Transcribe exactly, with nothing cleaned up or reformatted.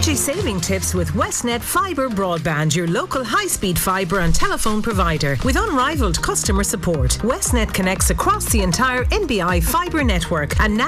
Energy saving tips with Westnet Fibre Broadband, your local high-speed fibre and telephone provider. With unrivaled customer support, Westnet connects across the entire N B I fibre network and now